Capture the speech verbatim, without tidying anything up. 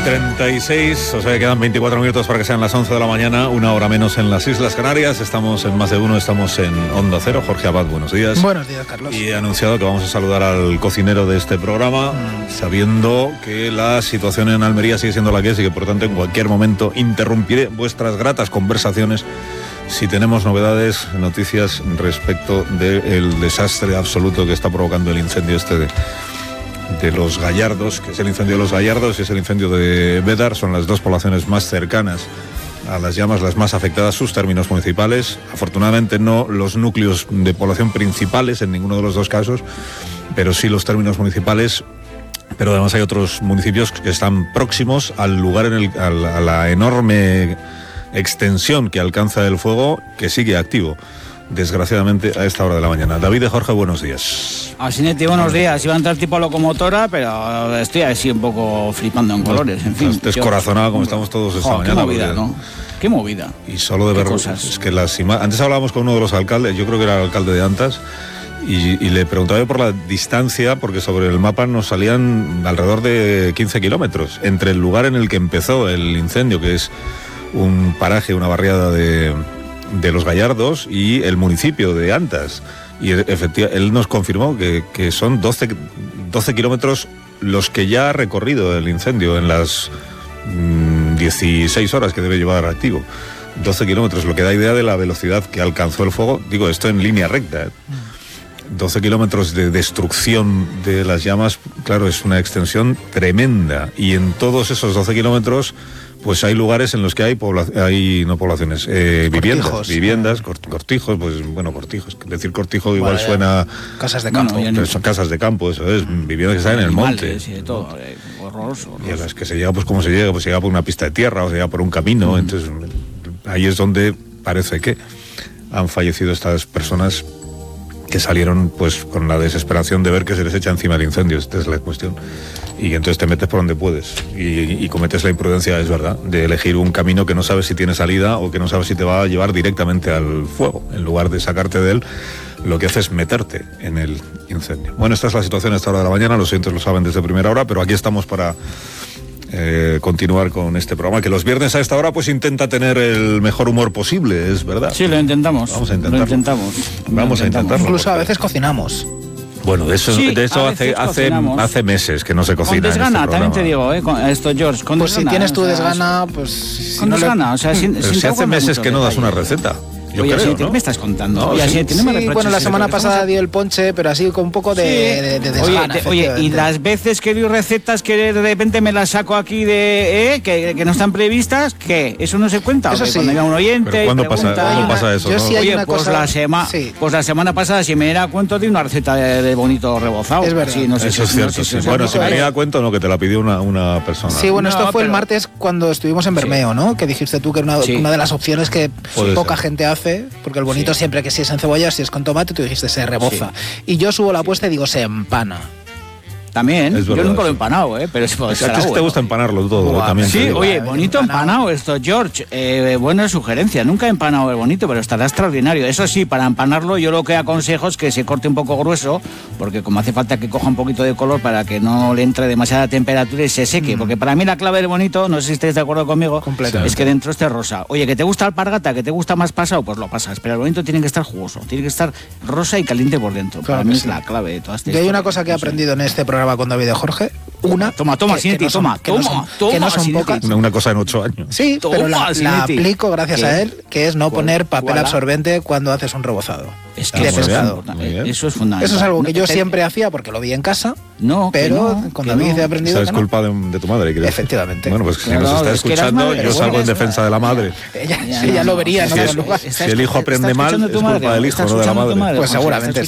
treinta y seis, o sea que quedan veinticuatro minutos para que sean las once de la mañana, una hora menos en las Islas Canarias. Estamos en Más de Uno, estamos en Onda Cero. Jorge Abad, buenos días. Buenos días, Carlos. Y he anunciado que vamos a saludar al cocinero de este programa, mm. sabiendo que la situación en Almería sigue siendo la que es y que por tanto en cualquier momento interrumpiré vuestras gratas conversaciones si tenemos novedades, noticias respecto del desastre absoluto que está provocando el incendio este de... de Los Gallardos, que es el incendio de Los Gallardos y es el incendio de Bédar. Son las dos poblaciones más cercanas a las llamas, las más afectadas, sus términos municipales. Afortunadamente no los núcleos de población principales en ninguno de los dos casos, pero sí los términos municipales. Pero además hay otros municipios que están próximos al lugar, en el, a, la, a la enorme extensión que alcanza el fuego, que sigue activo, desgraciadamente, a esta hora de la mañana. David de Jorge, buenos días. Asinete, buenos días. Iba a entrar tipo locomotora, pero estoy así un poco flipando en colores, en fin. Descorazonado yo, como estamos todos esta oh, mañana. Qué movida, porque, ¿no? Qué movida. Y solo de ver cosas. Es que las imágenes... Antes hablábamos con uno de los alcaldes, yo creo que era el alcalde de Antas, y, y le preguntaba yo por la distancia, porque sobre el mapa nos salían alrededor de quince kilómetros, entre el lugar en el que empezó el incendio, que es un paraje, una barriada de... de Los Gallardos, y el municipio de Antas. Y efectivamente él nos confirmó que, que son doce, doce kilómetros los que ya ha recorrido el incendio en las mmm, dieciséis horas que debe llevar activo. doce kilómetros, lo que da idea de la velocidad que alcanzó el fuego. Digo, esto en línea recta, ¿eh? doce kilómetros de destrucción de las llamas, claro, es una extensión tremenda. Y en todos esos doce kilómetros... pues hay lugares en los que hay, pobla- hay no poblaciones, eh, viviendas, viviendas, cort- cortijos, pues bueno, cortijos, decir cortijo igual bueno, suena... Casas de campo. Bueno, son casas de campo, eso es, viviendas que están en el monte. Y de todo, eh, horroroso, horroroso. Y a las que se llega, pues como se llega, pues se llega por una pista de tierra o se llega por un camino, mm. entonces ahí es donde parece que han fallecido estas personas que salieron pues con la desesperación de ver que se les echa encima el incendio. Esta es la cuestión. Y entonces te metes por donde puedes y, y cometes la imprudencia, es verdad, de elegir un camino que no sabes si tiene salida o que no sabes si te va a llevar directamente al fuego. En lugar de sacarte de él, lo que haces es meterte en el incendio. Bueno, esta es la situación a esta hora de la mañana, los oyentes lo saben desde primera hora, pero aquí estamos para eh, continuar con este programa, que los viernes a esta hora pues intenta tener el mejor humor posible, es verdad. Sí, lo intentamos. Vamos a intentarlo. Lo intentamos. Vamos lo a intentarlo. Incluso porque... a veces cocinamos. Bueno, de eso, sí, de eso hace, hace, hace meses que no se cocina. Con desgana, en este también te digo, ¿eh? Con esto, George. Con pues desgana, si tienes tu o sea, desgana, pues... Si con no desgana, le... o sea, sin, Pero sin si hace meses que no das una detalle. receta. Yo Oye, creo, así, ¿no? me estás contando. No, Oye, sí, así, no me sí, bueno, la semana pasada dio el ponche, pero así con un poco de, sí. de, de desgana. Oye, te, oye, y las veces que doy recetas que de repente me las saco aquí de eh, que, que no están previstas, ¿qué? ¿Eso no se cuenta? Eso sí. Cuando llega un oyente ¿Pero cuándo y pregunta, pasa, ¿cuándo pasa eso? Yo ¿no? sí hay Oye, una pues, cosa... la sema, sí. pues la semana pasada, si me diera cuenta de una receta de, de bonito rebozado. Es verdad. Sí, no sé eso si, es cierto, no sé sí. si Bueno, si me ¿eh? diera cuenta, no, que te la pidió una, una persona. Sí, bueno, No, esto fue pero... el martes cuando estuvimos en Bermeo, ¿no? Que dijiste tú que era una, sí. una de las opciones que Puede poca ser. gente hace, porque el bonito Sí. siempre que si es en cebolla, si es con tomate, tú dijiste se reboza. Sí. Y yo subo la apuesta y digo se empana. También, Es yo verdad, nunca lo he sí. empanado, ¿eh? Pero es A ti sí te bueno. gusta empanarlo todo, Buah, también. Sí, te digo. oye, Vale, bonito empanado. empanado esto, George. Eh, buena sugerencia. Nunca he empanado el bonito, pero estará extraordinario. Eso sí, para empanarlo yo lo que aconsejo es que se corte un poco grueso, porque como hace falta que coja un poquito de color para que no le entre demasiada temperatura y se seque. Mm. Porque para mí la clave del bonito, no sé si estáis de acuerdo conmigo, es que dentro esté rosa. Oye, que te gusta alpargata, que te gusta más pasado, pues lo pasas. Pero el bonito tiene que estar jugoso, tiene que estar rosa y caliente por dentro. Claro para mí sí. es la clave de todas estas. Yo hay una cosa que he aprendido en este programa con David y Jorge. Una. Toma, toma, que, Sinetti, que no son, toma, que no son, toma, que toma, no son Sinetti. pocas. Una, una cosa en ocho años. Sí, Toma, pero la, la Sinetti. aplico gracias ¿Qué? a él, que es no ¿Cuál? poner papel ¿Cuál? absorbente cuando haces un rebozado. Es de que eso es, pescado. fundamental. Muy bien. Eso es fundamental. Eso es algo que yo No, te- siempre hacía porque lo vi en casa, No, que pero no, con que David no. he aprendido Esa es que no. culpa de, de tu madre, creo. Efectivamente. Bueno, pues si Claro, nos está es que eras escuchando, madre, yo bueno, salgo en es defensa de la madre. Ella, Ya, ella no, lo no, vería en si otro es- lugar. Si el hijo aprende mal, es culpa del hijo, no de la madre. Pues seguramente,